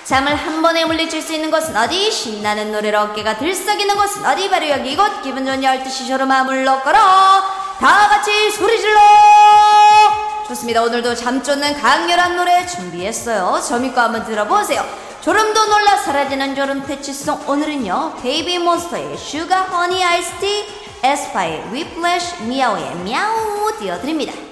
잠을 한 번에 물리칠 수 있는 곳은 어디? 신나는 노래로 어깨가 들썩이는 곳은 어디? 바로 여기 이곳. 기분 좋은 12시 쇼룸함을 넣거라. 다 같이 소리 질러. 좋습니다. 오늘도 잠 쫓는 강렬한 노래 준비했어요. 저미과 한번 들어보세요. 졸음도 놀라 사라지는 졸음 퇴치송. 오늘은요 베이비 몬스터의 슈가 허니 아이스티, 에스파의 위플래시, 미아오의 미아오 띄워드립니다.